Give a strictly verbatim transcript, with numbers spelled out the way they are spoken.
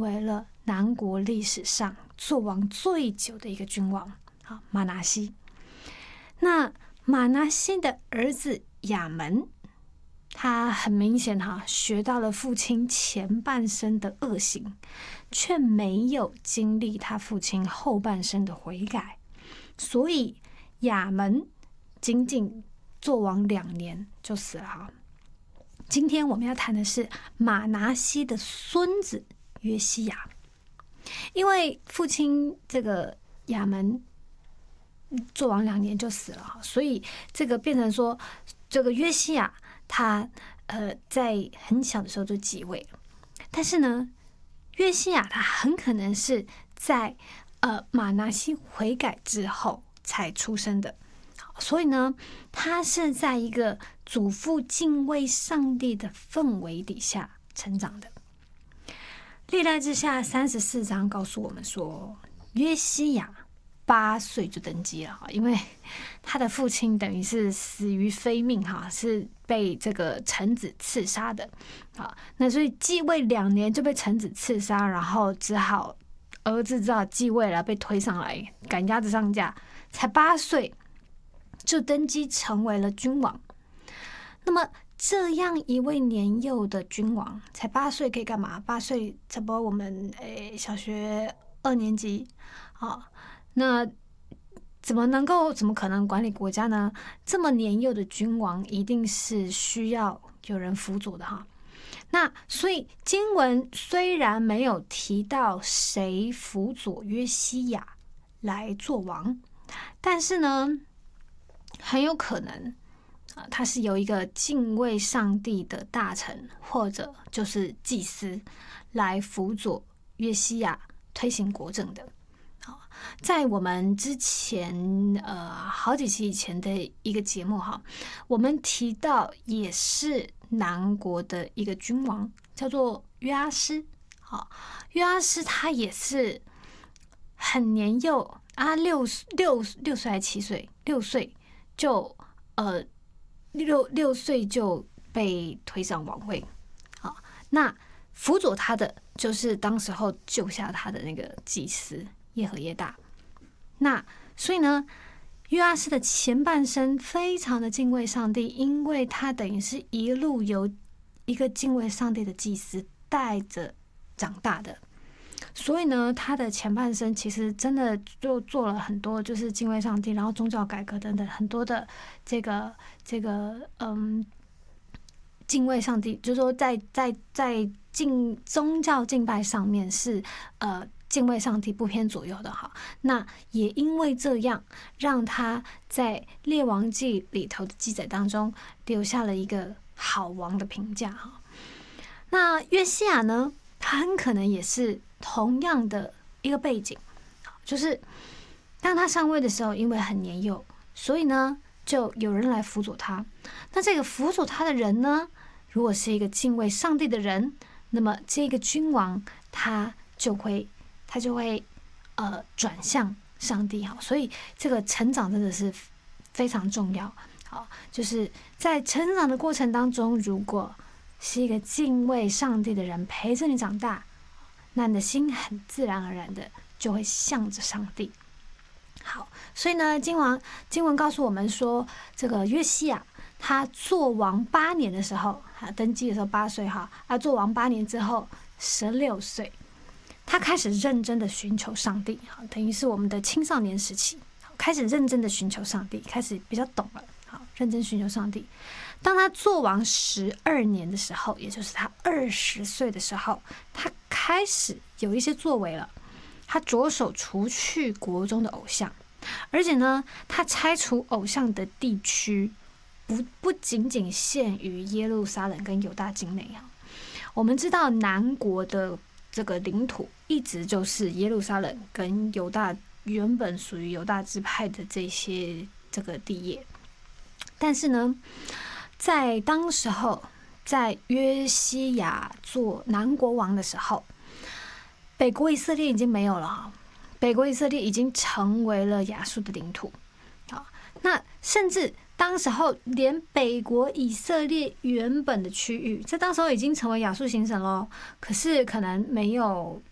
为了南国历史上做王最久的一个君王，好，马拿西。那马拿西的儿子亚门，他很明显哈学到了父亲前半生的恶行，却没有经历他父亲后半生的悔改，所以亚门仅仅做王两年就死了哈。今天我们要谈的是马拿西的孙子约西亚，因为父亲这个亚门做王两年就死了，所以这个变成说，这个约西亚他呃在很小的时候就继位了。但是呢，约西亚他很可能是在呃马拿西悔改之后才出生的，所以呢，他是在一个祖父敬畏上帝的氛围底下成长的。历代志下三十四章告诉我们说，约西亚八岁就登基了，因为他的父亲等于是死于非命哈，是被这个臣子刺杀的啊。那所以继位两年就被臣子刺杀，然后只好儿子只好继位了，被推上来赶鸭子上架，才八岁就登基成为了君王。那么这样一位年幼的君王，才八岁可以干嘛？八岁差不多我们诶小学二年级啊。那怎么能够怎么可能管理国家呢？这么年幼的君王一定是需要有人辅佐的哈。那所以经文虽然没有提到谁辅佐约西亚来做王，但是呢，很有可能啊，他是由一个敬畏上帝的大臣或者就是祭司来辅佐约西亚推行国政的。在我们之前呃好几期以前的一个节目哈，我们提到也是南国的一个君王，叫做约阿施。好，约阿施他也是很年幼啊，六六六岁还七岁，六岁就呃六六岁就被推上王位。好，那辅佐他的就是当时候救下他的那个祭司耶和耶大。那所以呢，约阿施的前半生非常的敬畏上帝，因为他等于是一路由一个敬畏上帝的祭司带着长大的，所以呢，他的前半生其实真的就做了很多，就是敬畏上帝，然后宗教改革等等很多的这个这个嗯敬畏上帝，就是说在在在敬宗教敬拜上面是呃。敬畏上帝不偏左右的哈，那也因为这样，让他在列王记里头的记载当中留下了一个好王的评价哈。那约西亚呢，他很可能也是同样的一个背景，就是当他上位的时候，因为很年幼，所以呢就有人来辅佐他。那这个辅佐他的人呢，如果是一个敬畏上帝的人，那么这个君王他就会。他就会呃转向上帝哈，所以这个成长真的是非常重要。好，就是在成长的过程当中，如果是一个敬畏上帝的人陪着你长大，那你的心很自然而然的就会向着上帝。好，所以呢，经文经文告诉我们说，这个约西亚他做王八年的时候，啊，登基的时候八岁哈，啊，做王八年之后十六岁。他开始认真的寻求上帝，等于是我们的青少年时期，开始认真的寻求上帝，开始比较懂了，好，认真寻求上帝。当他做王十二年的时候，也就是他二十岁的时候，他开始有一些作为了。他着手除去国中的偶像，而且呢，他拆除偶像的地区不不仅仅限于耶路撒冷跟犹大境内啊。我们知道南国的这个领土一直就是耶路撒冷跟犹大原本属于犹大支派的这些这个地业，但是呢，在当时候，在约西亚做南国王的时候，北国以色列已经没有了，北国以色列已经成为了亚述的领土。那甚至当时候连北国以色列原本的区域，在当时候已经成为亚述行省咯，可是可能没有